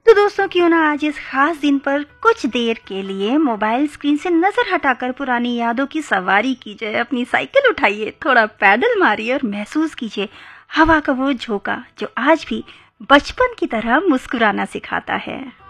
तो दोस्तों क्यों ना आज इस खास दिन पर कुछ देर के लिए मोबाइल स्क्रीन से नजर हटाकर पुरानी यादों की सवारी कीजिए। अपनी साइकिल उठाइए, थोड़ा पैडल मारिए और महसूस कीजिए हवा का वो झोंका जो आज भी बचपन की तरह मुस्कुराना सिखाता है।